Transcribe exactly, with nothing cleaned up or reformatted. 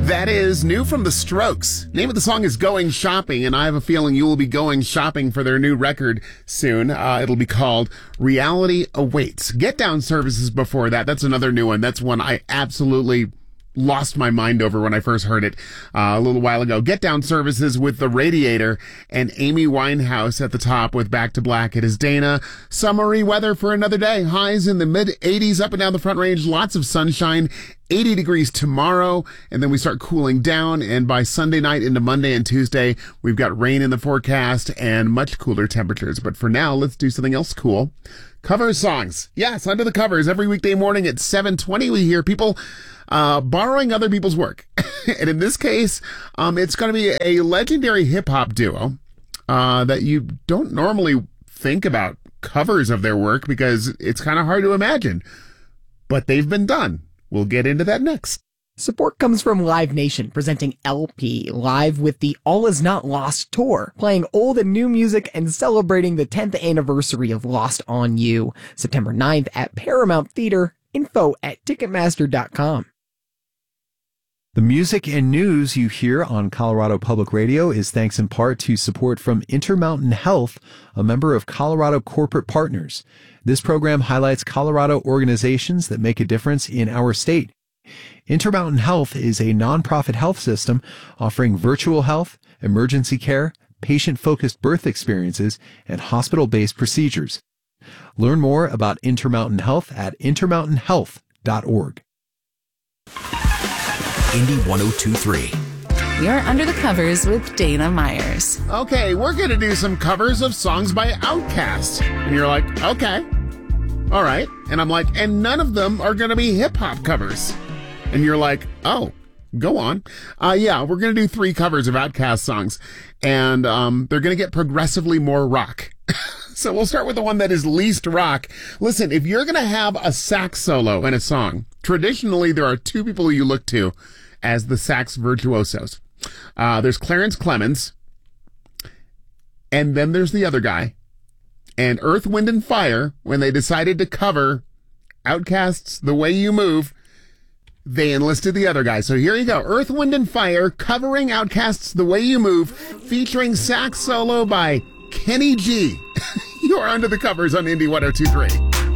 That is new from The Strokes. Name of the song is Going Shopping, and I have a feeling you will be going shopping for their new record soon. Uh, it'll be called Reality Awaits. Get Down Services before that. That's another new one. That's one I absolutely lost my mind over when I first heard it uh, a little while ago. Get Down Services with The Radiator and Amy Winehouse at the top with Back to Black. It is Dana. Summery weather for another day. Highs in the mid eighties up and down the Front Range. Lots of sunshine. eighty degrees tomorrow, and then we start cooling down, and by Sunday night into Monday and Tuesday, we've got rain in the forecast and much cooler temperatures. But for now, let's do something else cool. Cover songs. Yes, Under the Covers. Every weekday morning at seven twenty, we hear people uh borrowing other people's work. And in this case, um it's going to be a legendary hip-hop duo uh that you don't normally think about covers of their work because it's kind of hard to imagine. But they've been done. We'll get into that next. Support comes from Live Nation, presenting L P live with the All Is Not Lost tour, playing old and new music and celebrating the tenth anniversary of Lost on You, September ninth at Paramount Theater. Info at ticketmaster dot com. The music and news you hear on Colorado Public Radio is thanks in part to support from Intermountain Health, a member of Colorado Corporate Partners. This program highlights Colorado organizations that make a difference in our state. Intermountain Health is a nonprofit health system offering virtual health, emergency care, patient-focused birth experiences, and hospital-based procedures. Learn more about Intermountain Health at intermountain health dot org. Indy one oh two point three. You're Under the Covers with Dana Myers. Okay, we're going to do some covers of songs by Outkast. And you're like, okay, all right. And I'm like, and none of them are going to be hip-hop covers. And you're like, oh, go on. Uh, yeah, we're going to do three covers of Outkast songs. And um, they're going to get progressively more rock. So we'll start with the one that is least rock. Listen, if you're going to have a sax solo in a song, traditionally there are two people you look to as the sax virtuosos. Uh, there's Clarence Clemons, and then there's the other guy. And Earth, Wind, and Fire, when they decided to cover Outkast's The Way You Move, they enlisted the other guy. So here you go. Earth, Wind, and Fire covering Outkast's The Way You Move, featuring sax solo by Kenny G. You're Under the Covers on Indy one oh two point three.